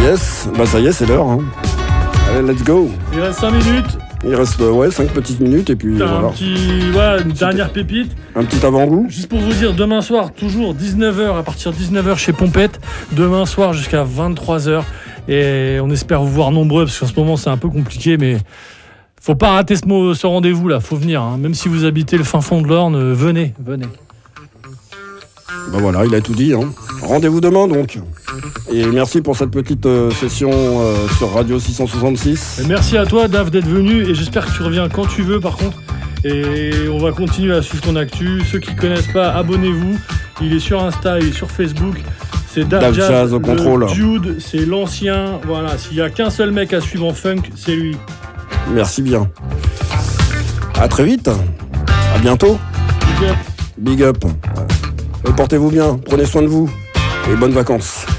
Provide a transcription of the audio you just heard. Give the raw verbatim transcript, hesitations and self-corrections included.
Yes, bah ça y est, c'est l'heure. Hein. Allez, let's go. Il reste cinq minutes. Il reste ouais, cinq petites minutes et puis T'as voilà. un petit, ouais, une dernière pépite. Un petit avant-goût. Juste pour vous dire, demain soir, toujours dix-neuf heures, à partir de dix-neuf heures chez Pompette. Demain soir jusqu'à vingt-trois heures. Et on espère vous voir nombreux, parce qu'en ce moment c'est un peu compliqué, mais faut pas rater ce, mot, ce rendez-vous là, faut venir. Hein. Même si vous habitez le fin fond de l'Orne, venez, venez. Ben voilà, il a tout dit. Hein. Rendez-vous demain donc. Et merci pour cette petite euh, session euh, sur Radio six cent soixante-six. Et merci à toi, Dave, d'être venu. Et j'espère que tu reviens quand tu veux, par contre. Et on va continuer à suivre ton actu. Ceux qui ne connaissent pas, abonnez-vous. Il est sur Insta, il est sur Facebook. C'est Dave, Dave Jazz, Jazz au contrôle. Jude, c'est l'ancien. Voilà, s'il n'y a qu'un seul mec à suivre en funk, c'est lui. Merci bien. À très vite. À bientôt. Big up. Big up. Et portez-vous bien. Prenez soin de vous. Et bonnes vacances.